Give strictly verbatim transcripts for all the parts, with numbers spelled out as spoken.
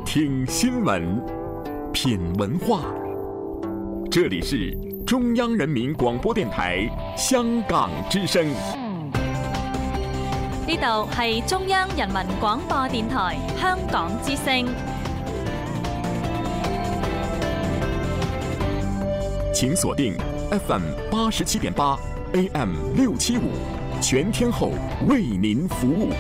聽新聞，品文化。這裡是中央人民廣播電台香港之聲。 呢度係中央人民廣播電台香港之聲。 請鎖定 F M 八十七點八 A M 六七五，全天候為您服務。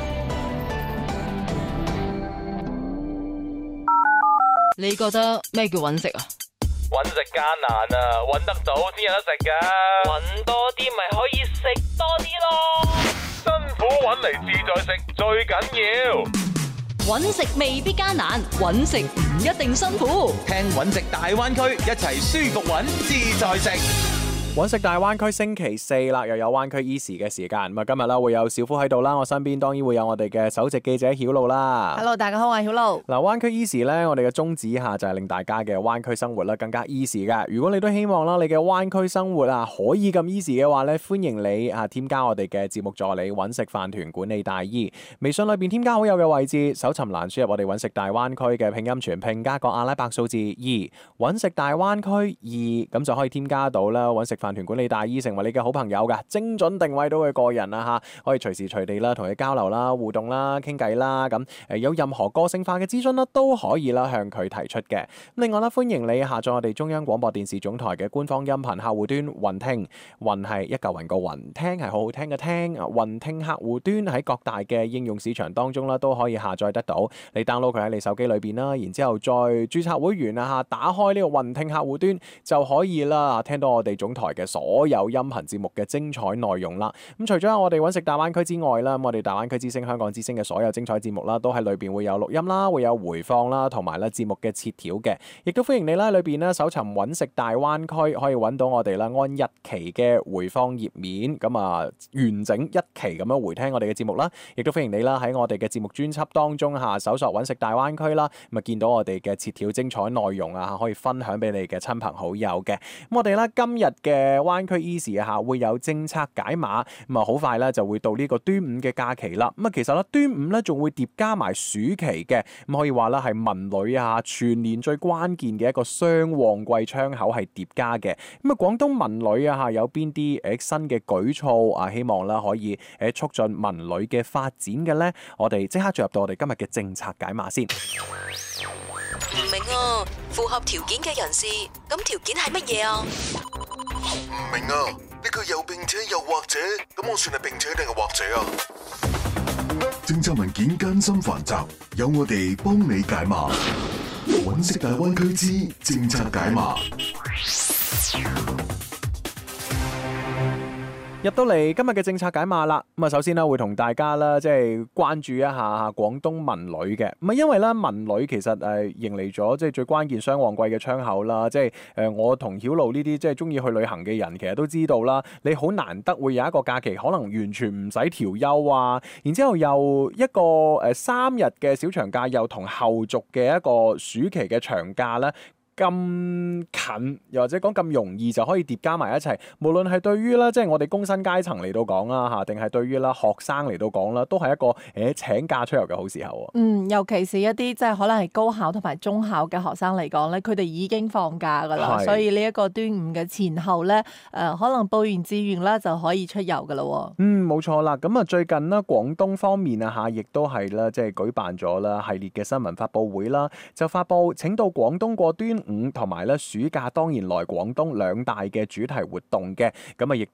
你覺得咩叫揾食啊？ 揾食艱難啊，揾得到先有得食噶。揾多啲咪可以食多啲咯。辛苦揾嚟自在食最緊要。 揾食未必艱難，揾食唔一定辛苦。 聽揾食大灣區，一齊舒服揾自在食。 揾食大灣區星期四啦，又有灣區 Easy 嘅時間。咁啊，今日啦會有小夫喺度啦，我身邊當然會有我哋嘅首席記者曉露啦。 Hello， 大家好，我係曉露。 嗱，灣區 Easy 咧，我哋嘅宗旨下就係令大家嘅灣區生活啦更加 easy 噶。如果你都希望啦，你嘅灣區生活啊可以咁 easy 嘅話咧，歡迎你啊添加我哋嘅節目助理揾食飯團管理大姨。微信裏邊添加好友嘅位置，搜尋欄輸入我哋揾食大灣區嘅拼音全拼加個阿拉伯數字二，揾食大灣區二，咁就可以添加到啦揾食飯團管理大姨，成為你嘅好朋友噶，精準定位到佢個人啦吓，可以隨時隨地啦同佢交流啦、互動啦、傾偈啦，咁誒有任何個性化嘅諮詢啦都可以啦向佢提出嘅。另外啦，歡迎你下載我哋中央廣播電視總台嘅官方音頻客戶端雲聽，雲係一嚿雲個雲，聽係好好聽嘅聽，雲聽客戶端喺各大嘅應用市場當中啦都可以下載得到。你 download 佢喺你手機裏邊啦，然之後再註冊會員啊吓，打開呢個雲聽客戶端就可以啦，聽到我哋總台嘅所有音頻節目嘅精彩內容啦。咁除咗我哋揾食大灣區之外啦，咁我哋大灣區之聲、香港之聲嘅所有精彩節目啦，都喺裏邊會有錄音啦，會有回放啦，同埋咧節目嘅切條嘅。亦都歡迎你啦，裏邊咧搜尋揾食大灣區，可以揾到我哋啦按日期嘅回放頁面，咁啊完整一期咁樣回聽我哋嘅節目啦。亦都歡迎你啦喺我哋嘅節目專輯當中下搜索揾食大灣區啦，咁啊見到我哋嘅切條精彩內容啊，可以分享俾你嘅親朋好友嘅。咁我哋咧今日嘅灣區 Easy 下會有政策解碼，咁啊好快咧就會到呢個端午嘅假期啦。咁啊其實咧端午咧仲會疊加埋暑期嘅，咁可以話啦係文旅啊全年最關鍵嘅一個雙旺季窗口係疊加嘅。咁啊廣東文旅啊吓有邊啲誒新嘅舉措啊，希望啦可以誒促進文旅嘅發展嘅咧？我哋即刻進入到我哋今日嘅政策解碼先。 唔明啊，符合條件嘅人士，咁條件係乜嘢啊？ 唔明啊，呢個又並且又或者，咁我算係並且定係或者啊？ 政策文件艱辛繁雜，有我哋幫你解碼。揾食大灣區之政策解碼。 入到嚟今日嘅政策解碼啦，咁啊首先咧會同大家啦即係關注一下廣東文旅嘅，咁啊因為咧文旅其實誒迎嚟咗即係最關鍵雙旺季嘅窗口啦，即係誒我同曉露呢啲即係中意去旅行嘅人，其實都知道啦，你好難得會有一個假期可能完全唔使調休啊，然之後又一個誒三日嘅小長假，又同後續嘅一個暑期嘅長假咧。咁近，又或者講咁容易就可以疊加埋一齊，無論係對於啦，即係我哋工薪階層嚟到講啦嚇，定係對於啦學生嚟到講啦，都係一個誒請假出遊嘅好時候喎。 嗯，尤其是一啲即係可能係高考同埋中考嘅學生嚟講咧，佢哋已經放假㗎啦，所以呢一個端午嘅前後咧，誒、呃、可能報完志願啦就可以出遊㗎啦喎。 嗯，冇錯啦。咁啊，最近呢，廣東方面啊嚇，亦都係啦，即係舉辦咗啦系列嘅新聞發佈會啦，就發佈請到廣東過端午同埋咧暑假當然來廣東兩大嘅主題活動嘅，咁啊亦